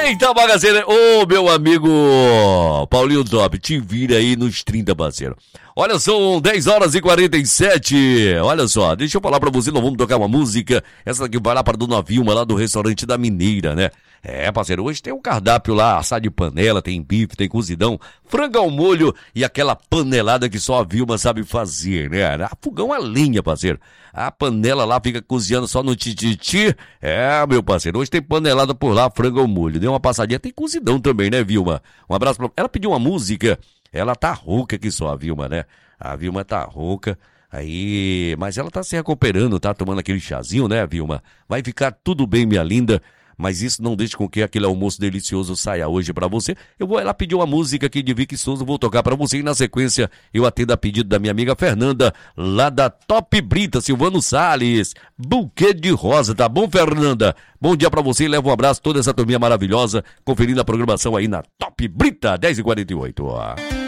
Eita, bagaceira. Ô, meu amigo Paulinho Top, te vira aí nos 30, parceiro. Olha, são 10 horas e 47. Olha só, deixa eu falar pra você, nós vamos tocar uma música. Essa daqui vai lá pra Dona Vilma, lá do restaurante da Mineira, né? É, parceiro, hoje tem um cardápio lá, assado de panela, tem bife, tem cozidão, frango ao molho e aquela panelada que só a Vilma sabe fazer, né? A fogão a lenha, parceiro. A panela lá fica cozinhando só no tititi. É, meu parceiro, hoje tem panelada por lá, frango ao molho. Deu uma passadinha, tem cozidão também, né, Vilma? Um abraço pra... Ela pediu uma música, ela tá rouca aqui só, a Vilma, né? A Vilma tá rouca. Aí, mas ela tá se recuperando, tá tomando aquele chazinho, né, Vilma? Vai ficar tudo bem, minha linda. Mas isso não deixe com que aquele almoço delicioso saia hoje pra você. Eu vou lá pedir uma música aqui de Vicky Souza, vou tocar pra você e na sequência eu atendo a pedido da minha amiga Fernanda, lá da Top Brita, Silvano Salles. Buquê de rosa, tá bom, Fernanda? Bom dia pra você e leva um abraço toda essa turminha maravilhosa, conferindo a programação aí na Top Brita, 10h48.